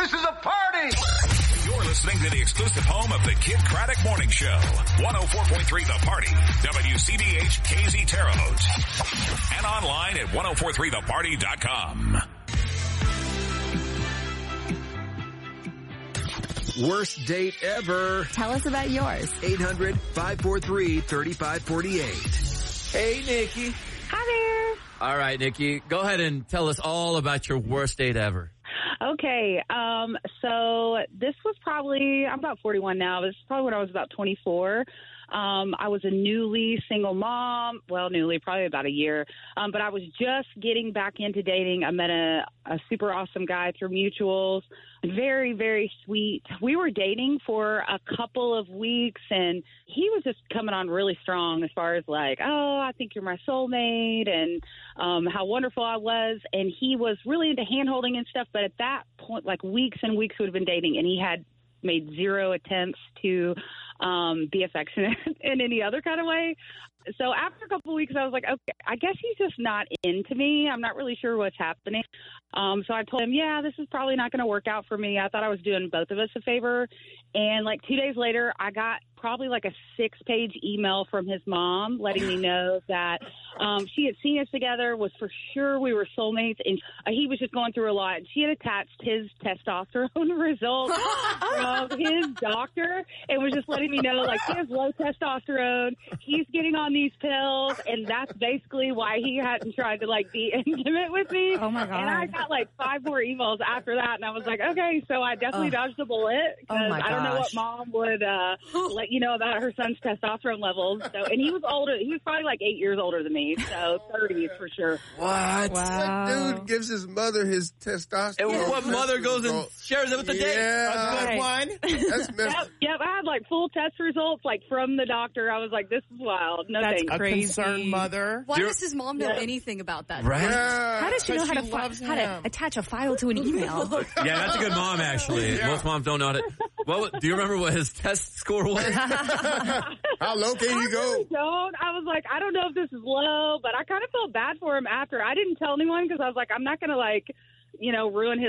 This is a party! You're listening to the exclusive home of the Kid Craddock Morning Show. 104.3 The Party. WCBH KZ Terre Haute. And online at 1043theparty.com. Worst date ever. Tell us about yours. 800-543-3548. Hey, Nikki. Hi there. All right, Nikki, go ahead and tell us all about your worst date ever. Okay, so this was probably, I'm about 41 now, but this is probably when I was about 24. I was a newly single mom, probably about a year, but I was just getting back into dating. I met a super awesome guy through mutuals, very, very sweet. We were dating for a couple of weeks, and he was just coming on really strong as far as like, oh, I think you're my soulmate, and how wonderful I was. And he was really into hand-holding and stuff, but at that point, like weeks and weeks we had been dating, and he had made zero attempts to be affectionate in any other kind of way. So after a couple of weeks, I was like, okay, I guess he's just not into me. I'm not really sure what's happening. So I told him, yeah, this is probably not going to work out for me. I thought I was doing both of us a favor. And like 2 days later, I got probably like a 6-page email from his mom letting me know that she had seen us together, was for sure we were soulmates, and he was just going through a lot. She had attached his testosterone results from his doctor and was just letting me know, like, he has low testosterone, he's getting on these pills, and that's basically why he hadn't tried to, like, be intimate with me. Oh, my God. And I got, like, 5 more emails after that, and I was like, okay, so I definitely dodged the bullet, because I don't know what mom would let you know about her son's testosterone levels. So, and he was older. He was probably like 8 years older than me, so 30s for sure. What? Wow. That dude gives his mother his testosterone. And what mother goes and shares it with the date? A good one. That's messed Yep, I had like full test results like from the doctor. I was like, this is wild. No That's thanks. crazy. A concerned mother. Why does his mom know anything about that? Right? Yeah. How does she know how to him. attach a file to an email? Yeah, that's a good mom, actually. Yeah. Most moms don't know how to. Well, do you remember what his test score was? How low can you go? I don't. I was like, I don't know if this is low, but I kind of felt bad for him after. I didn't tell anyone because I was like, I'm not going to like, ruin his